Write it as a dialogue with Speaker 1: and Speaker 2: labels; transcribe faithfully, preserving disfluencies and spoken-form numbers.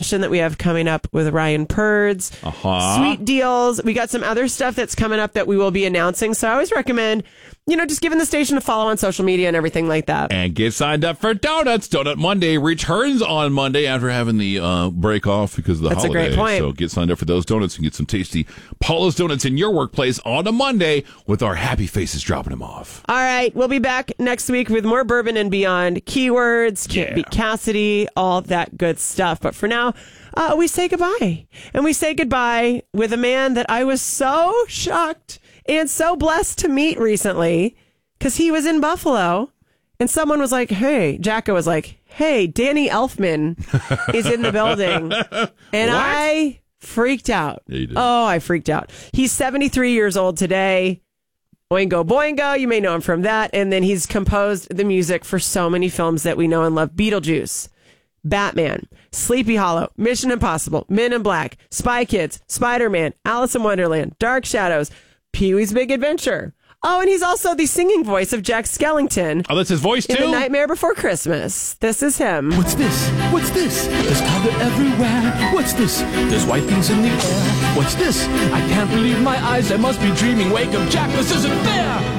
Speaker 1: session that we have coming up with Ryan Purds.
Speaker 2: Uh-huh.
Speaker 1: Sweet deals. We got some other stuff that's coming up that we will be announcing. So I always recommend, you know, just giving the station a follow on social media and everything like that.
Speaker 2: And get signed up for Donuts. Donut Monday returns on Monday after having the uh, break off because of the
Speaker 1: That's
Speaker 2: holiday.
Speaker 1: a great point.
Speaker 2: So get signed up for those donuts and get some tasty Paula's Donuts in your workplace on a Monday with our happy faces dropping them off.
Speaker 1: All right. We'll be back next week with more Bourbon and Beyond keywords,
Speaker 2: Yeah.
Speaker 1: Can't Beat Cassidy, all that good stuff. But for now, uh, we say goodbye. And we say goodbye with a man that I was so shocked and so blessed to meet recently because he was in Buffalo. And someone was like, hey, Jacko was like, hey, Danny Elfman is in the building. And
Speaker 2: What?
Speaker 1: I freaked out.
Speaker 2: Yeah, you did.
Speaker 1: Oh, I freaked out. He's seventy-three years old today. Oingo Boingo, you may know him from that. And then he's composed the music for so many films that we know and love. Beetlejuice, Batman, Sleepy Hollow, Mission Impossible, Men in Black, Spy Kids, Spider-Man, Alice in Wonderland, Dark Shadows, Pee-wee's Big Adventure. Oh, and he's also the singing voice of Jack Skellington
Speaker 2: Oh, that's his voice,
Speaker 1: in
Speaker 2: too?
Speaker 1: The Nightmare Before Christmas. This is him.
Speaker 3: What's this? What's this? There's powder everywhere. What's this? There's white things in the air. What's this? I can't believe my eyes. I must be dreaming. Wake up, Jack. This isn't fair.